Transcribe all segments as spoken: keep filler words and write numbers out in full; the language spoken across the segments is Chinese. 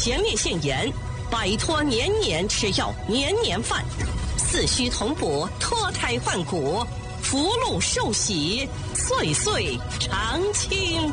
前列腺炎，摆脱年年吃药年年犯，四虚同补，脱胎换骨，福禄寿喜，岁岁常青。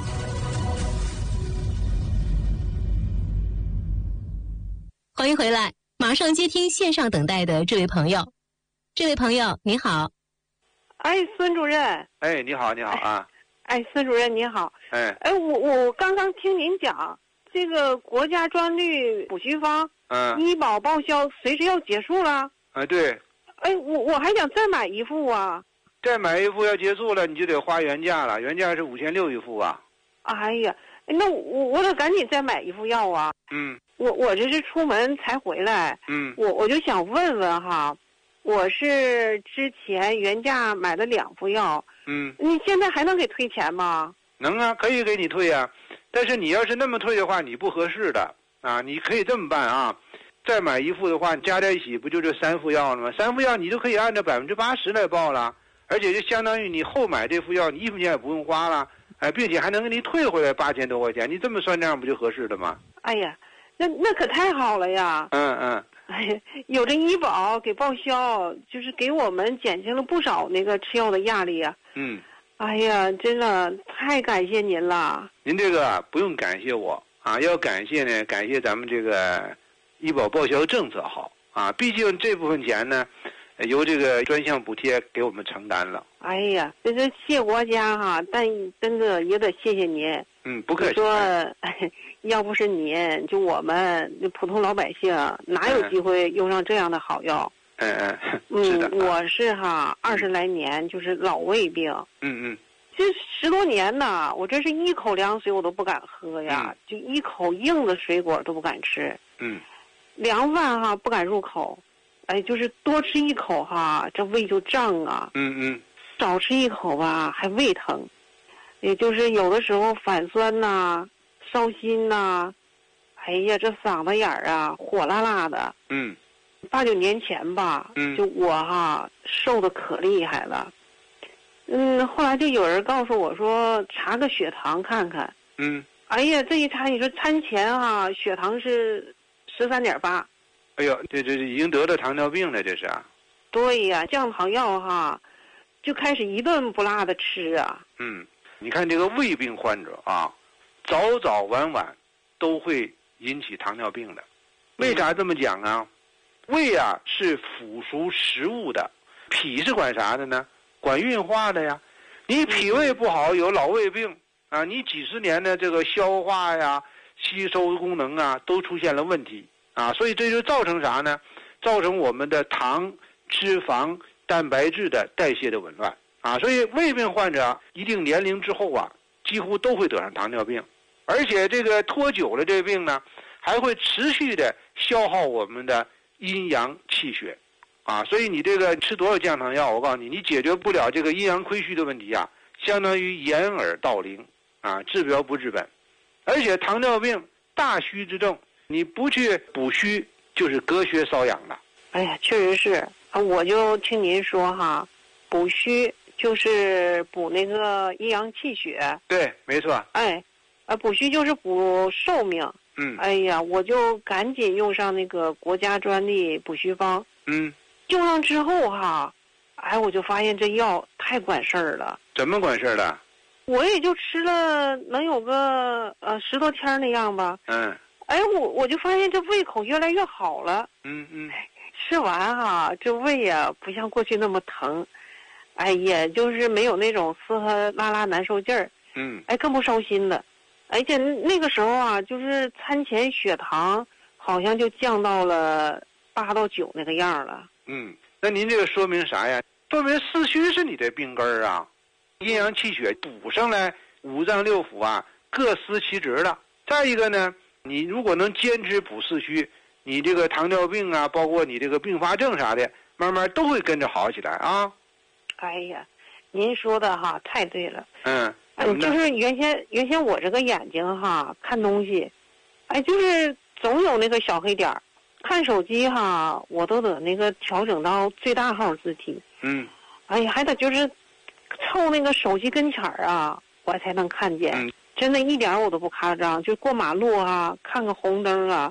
欢迎回来，马上接听线上等待的这位朋友。这位朋友你好。 哎，孙主任。 哎，你好，你好啊。 哎，孙主任你好。 哎。 哎，我我刚刚听您讲这个国家专利补虚方， 嗯， 医保报销随时要结束了。 啊，对。 哎，我我还想再买一副啊。 再买一副要结束了，你就得花原价了，原价是五千六一副啊。 哎呀，那我我得赶紧再买一副药啊。 嗯。 我我这是出门才回来。 嗯。 我我就想问问哈。我是之前原价买了两副药， 嗯， 你现在还能给退钱吗？ 能啊，可以给你退啊，但是你要是那么退的话，你不合适的啊。你可以这么办啊，再买一副的话，加在一起不就这三副药了吗？三副药你就可以按照百分之八十来报了，而且就相当于你后买这副药，你一分钱也不用花了，哎，并且还能给你退回来八千多块钱，你这么算账不就合适的吗？ 哎呀，那那可太好了呀！ 嗯嗯。 哎呀，有这医保给报销，就是给我们减轻了不少那个吃药的压力啊。 嗯。 哎呀，真的太感谢您了。 您这个不用感谢我啊，要感谢呢，感谢咱们这个医保报销政策好啊，毕竟这部分钱呢，由这个专项补贴给我们承担了。 哎呀，这是谢国家哈，但真的也得谢谢您。 嗯，不客气。 说，哎，要不是您，就我们普通老百姓哪有机会用上这样的好药？ 嗯嗯，是的。 嗯，我是哈二十来年就是老胃病。 嗯嗯。 这十多年呢，我这是一口凉水我都不敢喝呀， 嗯、 就一口硬的水果都不敢吃。 嗯。 凉饭哈不敢入口，哎，就是多吃一口哈，这胃就胀啊。 嗯嗯。 少吃一口吧，还胃疼。也就是有的时候反酸呐、烧心呐，哎呀，这嗓子眼儿啊火辣辣的。 嗯。 八九年前吧， 嗯， 就我哈瘦的可厉害了。嗯，后来就有人告诉我说查个血糖看看。 嗯。 哎呀，这一查，你说餐前哈血糖是十三点八。 哎呦，这这已经得了糖尿病了，这是啊。 对呀，降糖药哈，就开始一顿不落的吃啊。 嗯。你看这个胃病患者啊，早早晚晚都会引起糖尿病的。为啥这么讲啊？胃啊是腐熟食物的，脾是管啥的呢？管运化的呀。你脾胃不好，有老胃病啊，你几十年的这个消化呀、吸收功能啊都出现了问题啊，所以这就造成啥呢？造成我们的糖、脂肪、蛋白质的代谢的紊乱。啊，所以胃病患者一定年龄之后啊，几乎都会得上糖尿病，而且这个拖久了这个病呢，还会持续的消耗我们的阴阳气血，啊，所以你这个吃多少降糖药，我告诉你，你解决不了这个阴阳亏虚的问题啊，相当于掩耳盗铃，啊，治标不治本，而且糖尿病大虚之症，你不去补虚，就是隔靴搔痒了。 哎呀，确实是啊，我就听您说哈，补虚。就是补那个阴阳气血， 对，没错。 哎，啊，补虚就是补寿命。 嗯。 哎呀，我就赶紧用上那个国家专利补虚方。 嗯。 用上之后哈，哎，我就发现这药太管事儿了。 怎么管事儿了？ 我也就吃了能有个呃十多天那样吧。 嗯。 哎，我我就发现这胃口越来越好了。 嗯嗯。 吃完哈，这胃呀不像过去那么疼。哎，也就是没有那种嘶呵拉拉难受劲儿， 嗯， 哎，更不烧心了，而且那个时候啊，就是餐前血糖好像就降到了八到九那个样了。 嗯，那您这个说明啥呀？说明四虚是你的病根儿啊，阴阳气血补上来，五脏六腑啊各司其职了。再一个呢，你如果能坚持补四虚，你这个糖尿病啊，包括你这个并发症啥的，慢慢都会跟着好起来啊。 哎呀，您说的哈太对了。 嗯， 嗯，就是原先原先我这个眼睛哈看东西，哎，就是总有那个小黑点儿。看手机哈，我都得那个调整到最大号字体。 嗯。 哎呀，还得就是凑那个手机跟前儿啊，我才能看见。 嗯。 真的一点我都不夸张，就过马路啊，看个红灯啊，